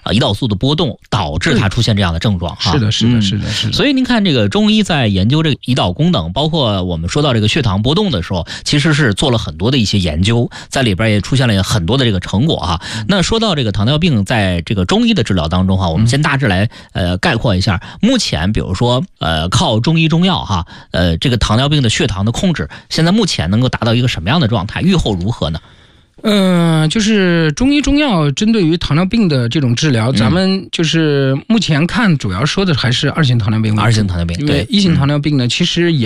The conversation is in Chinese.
胰岛素的波动导致它出现这样的症状哈。 是的，是的，是的，是的。 所以您看，这个中医在研究这个胰岛功能，包括我们说到这个血糖波动的时候，其实是做了很多的一些研究，在里边也出现了很多的这个成果哈。那说到这个糖尿病，在这个中医的治疗当中哈，我们先大致来概括一下，目前比如说靠中医中药哈，这个糖尿病的血糖的控制，现在目前能够达到一个什么样的状态？预后如何呢？ 就是中医中药针对于糖尿病的这种治疗，咱们就是目前看主要说的还是2型糖尿病为主。 2型糖尿病， 因为1型糖尿病呢，其实也